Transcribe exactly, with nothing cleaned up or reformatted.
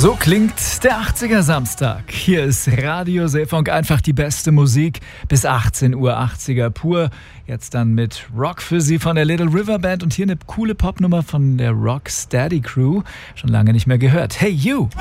So klingt der achtziger Samstag. Hier ist Radio Seefunk, einfach die beste Musik bis achtzehn Uhr, achtziger pur. Jetzt dann mit Rock für Sie von der Little River Band und hier eine coole Popnummer von der Rocksteady Crew. Schon lange nicht mehr gehört. Hey You!